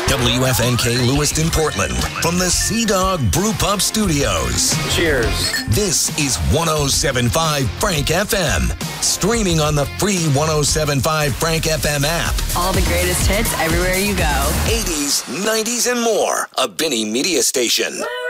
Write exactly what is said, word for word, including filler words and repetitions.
W F N K Lewiston, Portland, from the Sea Dog Brew Pub Studios. Cheers. This is one oh seven point five Frank F M, streaming on the free one oh seven point five Frank F M app. All the greatest hits everywhere you go. eighties, nineties, and more. A Binny Media Station.